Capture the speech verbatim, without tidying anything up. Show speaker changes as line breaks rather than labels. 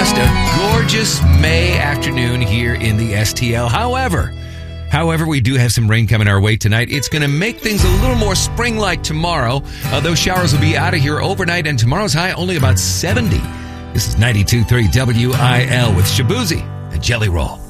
just a gorgeous May afternoon here in the S T L. However, however, we do have some rain coming our way tonight. It's going to make things a little more spring-like tomorrow. Uh, those showers will be out of here overnight, and tomorrow's high only about seventy. This is ninety-two point three W I L with Shabuzi and Jelly Roll.